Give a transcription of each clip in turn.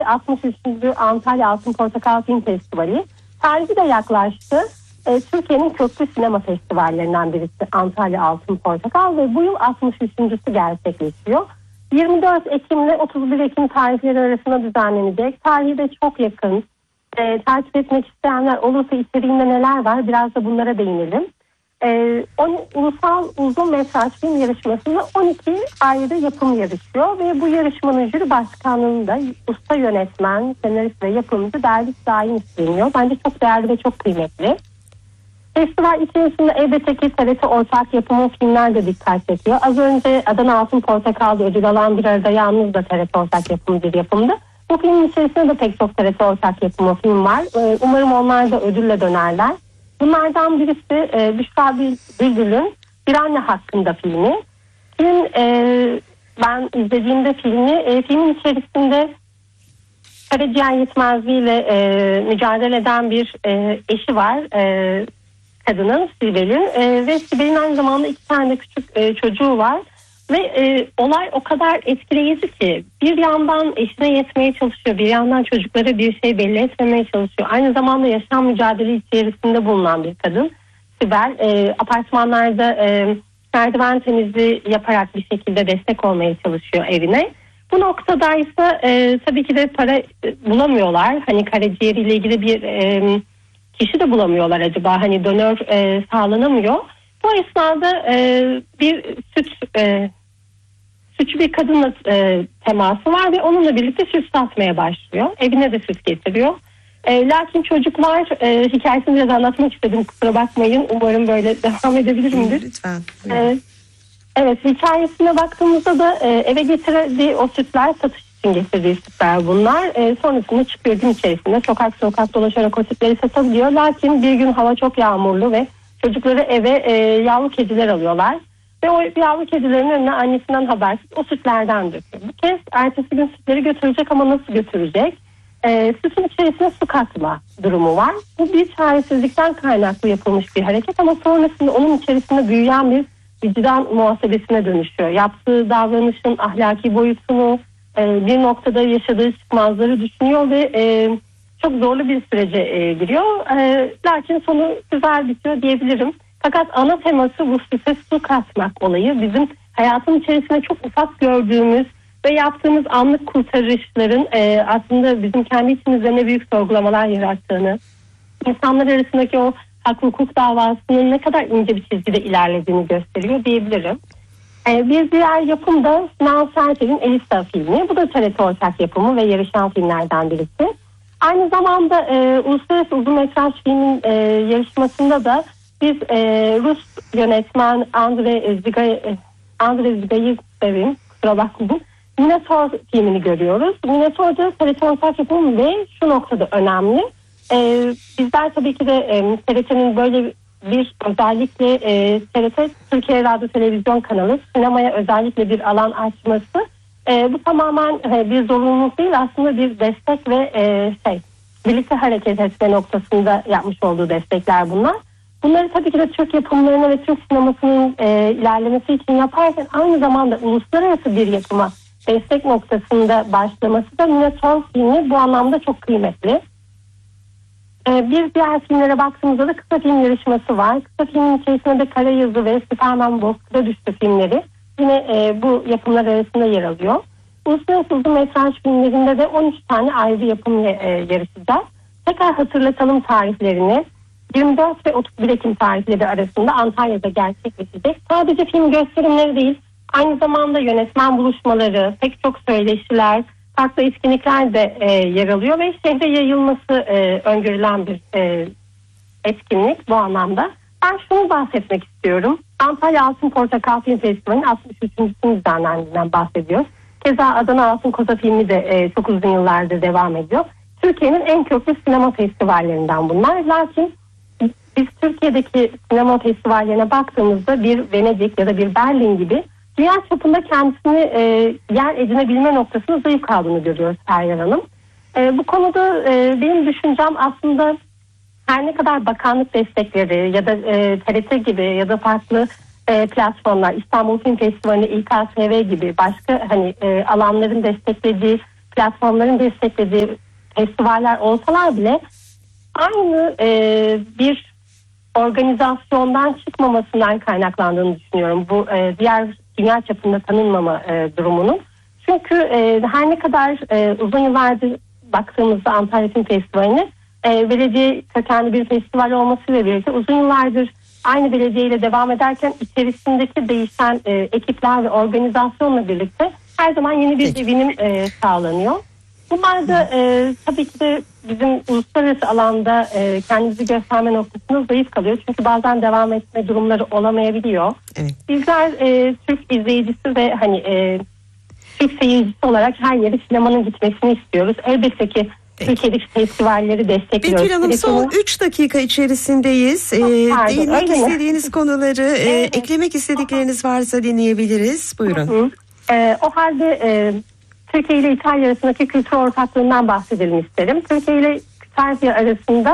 63. Antalya Altın Portakal Film Festivali. Tarihi de yaklaştı. Türkiye'nin köklü sinema festivallerinden birisi Antalya Altın Portakal ve bu yıl 63.'sü gerçekleşiyor. 24 Ekim ile 31 Ekim tarihleri arasında düzenlenecek. Tarihi de çok yakın. Takip etmek isteyenler olursa içeriğinde neler var biraz da bunlara değinelim. Ulusal uzun metraj film yarışmasında 12 ayrı yapım yarışıyor ve bu yarışmanın jüri başkanlığında usta yönetmen, senarist ve yapımcı Derviş Daim isteniyor. Bence çok değerli ve çok kıymetli. Festival içerisinde elbette ki TRT ortak yapımı filmler de dikkat çekiyor. Az önce Adana Altın Portakal'da ödül alan Bir Arada Yalnız da TRT ortak yapımı bir yapımdı. Bu filmin içerisinde de pek çok TRT ortak yapımı film var. Umarım onlar da ödülle dönerler. Bunlardan birisi Büşra Bülbül'ün Bir Anne Hakkında filmi. Film ben izlediğimde filmin içerisinde karaciğer yetmezliğiyle mücadele eden bir eşi var. Kadının Sibel'in ve Sibel'in aynı zamanda 2 tane küçük çocuğu var. Ve olay o kadar etkileyici ki bir yandan eşine yetmeye çalışıyor, bir yandan çocuklara bir şey belli etmemeye çalışıyor. Aynı zamanda yaşam mücadele içerisinde bulunan bir kadın Sibel. Apartmanlarda merdiven temizliği yaparak bir şekilde destek olmaya çalışıyor evine. Bu noktada ise tabii ki de para bulamıyorlar. Hani karaciğeriyle ilgili bir kişi de bulamıyorlar acaba. Hani donör sağlanamıyor. Bu esnada bir sütçü bir kadınla teması var ve onunla birlikte süt satmaya başlıyor. Evine de süt getiriyor. Lakin çocuklar hikayesini biraz anlatmak istedim. Kusura bakmayın. Umarım böyle devam edebilirimdir. Lütfen. Evet, hikayesine baktığımızda da eve getirdiği o sütler satış için getirdiği sütler bunlar. Sonrasında çıkıyor gün içerisinde sokak dolaşarak o sütleri satabiliyor. Lakin bir gün hava çok yağmurlu ve çocukları eve yavru kediler alıyorlar. Ve o yavru kedilerin önüne annesinden habersiz o sütlerden döküyor. Bu kez ertesi gün sütleri götürecek ama nasıl götürecek? Sütün içerisine su katma durumu var. Bu bir çaresizlikten kaynaklı yapılmış bir hareket ama sonrasında onun içerisinde büyüyen bir vicdan muhasebesine dönüşüyor. Yaptığı davranışın ahlaki boyutunu, bir noktada yaşadığı çıkmazları düşünüyor ve çok zorlu bir sürece giriyor. Lakin sonu güzel bitiyor diyebilirim. Fakat ana teması bu süte su katmak olayı. Bizim hayatın içerisinde çok ufak gördüğümüz ve yaptığımız anlık kurtarışların aslında bizim kendi içimizde ne büyük sorgulamalar yarattığını, insanlar arasındaki o hak hukuk davasının ne kadar ince bir çizgide ilerlediğini gösteriyor diyebilirim. Bir diğer yapım da Sinan Sertel'in Elisa filmi. Bu da TRT ortak yapımı ve yarışan filmlerden birisi. Aynı zamanda Uluslararası Uzun Metraj Filmin yarışmasında da biz Rus yönetmen Andrei Zgayev'in kusura bakmayın Minotaur filmini görüyoruz. Minotaur da TRT ortak yapımı ve şu noktada önemli. Bizler tabii ki de TRT'nin böyle bir özellikle TRT Türkiye Radyo Televizyon kanalı sinemaya özellikle bir alan açması bu tamamen bir zorunluluk değil aslında bir destek ve birlikte hareket etme noktasında yapmış olduğu destekler bunlar. Bunları tabii ki de Türk yapımlarına ve Türk sinemasının ilerlemesi için yaparken aynı zamanda uluslararası bir yapıma destek noktasında başlaması da Minotaur filmi bu anlamda çok kıymetli. Bir diğer filmlere baktığımızda da kısa film yarışması var. Kısa filmin içerisinde de Karayazı ve Süperman Bozkır'a Düştü filmleri yine bu yapımlar arasında yer alıyor. Uluslararası uzun metraj filmlerinde de 13 tane ayrı yapım yarışacağız. Tekrar hatırlatalım tarihlerini. 24 ve 31 Ekim tarihleri arasında Antalya'da gerçekleşecek. Sadece film gösterimleri değil, aynı zamanda yönetmen buluşmaları, pek çok söyleşiler, farklı etkinlikler de yer alıyor ve şehre yayılması öngörülen bir etkinlik bu anlamda. Ben şunu bahsetmek istiyorum. Antalya Altın Portakal Film Festivali'nin 63.'sünün düzenlendiğinden bahsediyoruz. Keza Adana Altın Koza filmi de çok uzun yıllardır devam ediyor. Türkiye'nin en köklü sinema festivallerinden bunlar. Lakin biz Türkiye'deki sinema festivallerine baktığımızda bir Venedik ya da bir Berlin gibi dünya çapında kendisini yer edinebilme noktasında zayıf kaldığını görüyoruz Feryal Hanım. Bu konuda benim düşüncem aslında her ne kadar bakanlık destekleri ya da TRT gibi ya da farklı platformlar, İstanbul Film Festivali, İKSV gibi başka alanların desteklediği platformların desteklediği festivaller olsalar bile aynı bir organizasyondan çıkmamasından kaynaklandığını düşünüyorum. Bu diğer dünya çapında tanınmama durumunun. Çünkü her ne kadar uzun yıllardır baktığımızda Antalya Film Festivali'ne belediye kökenli bir festival olmasıyla birlikte uzun yıllardır aynı belediyeyle devam ederken içerisindeki değişen ekipler ve organizasyonla birlikte her zaman yeni bir devinim sağlanıyor. Bunlar da tabii ki de bizim uluslararası alanda kendimizi gösterme noktasında zayıf kalıyor. Çünkü bazen devam etme durumları olamayabiliyor. Evet. Bizler Türk izleyicisi ve Türk seyircisi olarak her yere sinemanın gitmesini istiyoruz. Elbette ki Türkiye'deki festivalleri destekliyoruz. Betül Hanım, son 3 dakika içerisindeyiz. Değinmek istediğiniz konuları, eklemek istedikleriniz varsa dinleyebiliriz. Buyurun. O halde Türkiye ile İtalya arasındaki kültür ortaklığından bahsedelim isterim. Türkiye ile İtalya arasında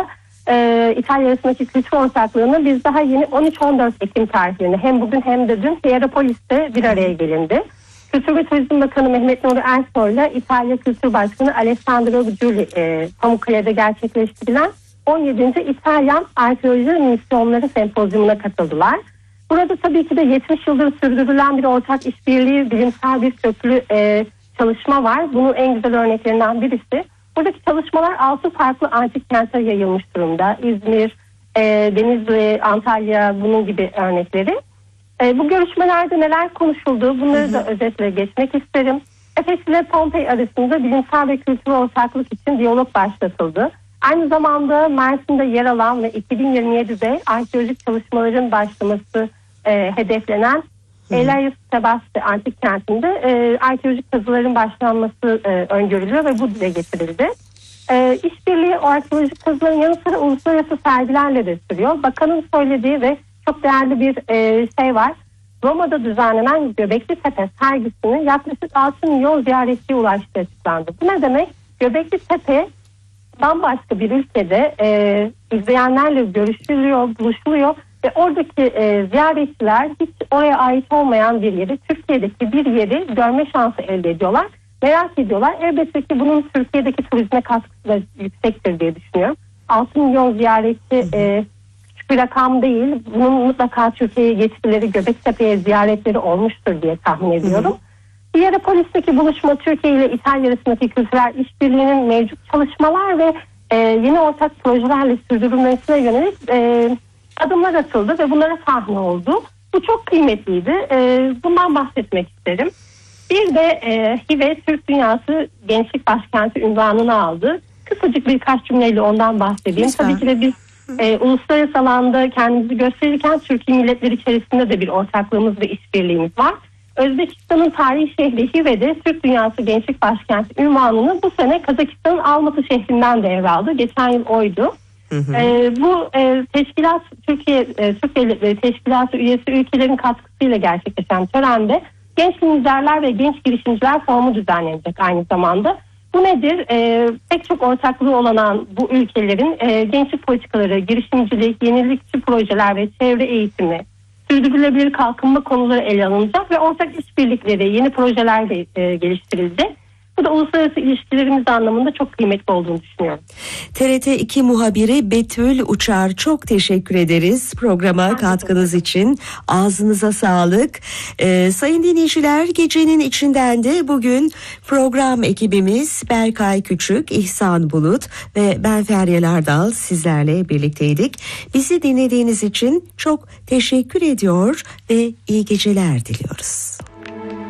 İtalya arasındaki kültür ortaklığını biz daha yeni 13-14 Ekim tarihlerinde hem bugün hem de dün Hierapolis'te bir araya gelindi. Kültür ve Turizm Bakanı Mehmet Nuri Ersoy ile İtalya Kültür Başkanı Alessandro Giuli Pamukkale'de gerçekleştirilen 17. İtalyan Arkeoloji Misyonları Sempozyumuna katıldılar. Burada tabii ki de 70 yıldır sürdürülen bir ortak işbirliği, bilimsel bir köklü çalışma var. Bunun en güzel örneklerinden birisi. Buradaki çalışmalar 6 farklı antik kente yayılmış durumda. İzmir, Denizli, Antalya, bunun gibi örnekleri. Bu görüşmelerde neler konuşuldu, bunları da özetle geçmek isterim. Efes ile Pompei arasında bilimsel ve kültürel ortaklık için diyalog başlatıldı. Aynı zamanda Mersin'de yer alan ve 2027'de arkeolojik çalışmaların başlaması hedeflenen Elias Sebaste antik kentinde arkeolojik kazıların başlanması öngörülüyor ve bu dile getirildi. İşbirliği o arkeolojik kazıların yanı sıra uluslararası sergilerle de sürüyor. Bakanın söylediği ve çok değerli bir şey var. Roma'da düzenlenen Göbekli Tepe sergisinin yaklaşık 6 milyon ziyaretçiye ulaştığı açıklandı. Bu ne demek? Göbekli Tepe bambaşka bir ülkede izleyenlerle görüşülüyor, buluşuluyor ve oradaki ziyaretçiler hiç oraya ait olmayan bir yeri, Türkiye'deki bir yeri görme şansı elde ediyorlar. Merak ediyorlar. Elbette ki bunun Türkiye'deki turizme katkısı da yüksektir diye düşünüyorum. 6 milyon ziyaretçi küçük bir rakam değil. Bunun mutlaka Türkiye'ye getirileri, Göbektepe'ye ziyaretleri olmuştur diye tahmin ediyorum. Hierapolis'teki buluşma Türkiye ile İtalya arasındaki kültürel işbirliğinin mevcut çalışmalar ve yeni ortak projelerle sürdürülmesine yönelik adımlar atıldı ve bunlara sahne oldu. Bu çok kıymetliydi. Bundan bahsetmek isterim. Bir de HİVE Türk Dünyası Gençlik Başkenti unvanını aldı. Kısacık birkaç cümleyle ondan bahsedeyim. Lütfen. Tabii ki de biz uluslararası alanda kendimizi gösterirken Türkiye milletleri içerisinde de bir ortaklığımız ve işbirliğimiz var. Özbekistan'ın tarihi şehri Hive'de Türk Dünyası Gençlik Başkenti unvanını bu sene Kazakistan'ın Almatı şehrinden devraldı. Geçen yıl oydu. Bu teşkilat Türk Devletleri Teşkilatı üyesi ülkelerin katkısıyla gerçekleşen törende genç liderler ve genç girişimciler forumu düzenlenecek aynı zamanda. Bu nedir? Pek çok ortaklığı olan bu ülkelerin gençlik politikaları, girişimcilik, yenilikçi projeler ve çevre eğitimi, sürdürülebilir kalkınma konuları ele alınacak ve ortak işbirlikleri, yeni projeler de geliştirilecek. Bu da uluslararası ilişkilerimiz anlamında çok kıymetli olduğunu düşünüyorum. TRT 2 muhabiri Betül Uçar, çok teşekkür ederiz programa katkınız için. Ağzınıza sağlık. Sayın dinleyiciler, gecenin içinden de bugün program ekibimiz Berkay Küçük, İhsan Bulut ve ben Feryal Ardal sizlerle birlikteydik. Bizi dinlediğiniz için çok teşekkür ediyor ve iyi geceler diliyoruz.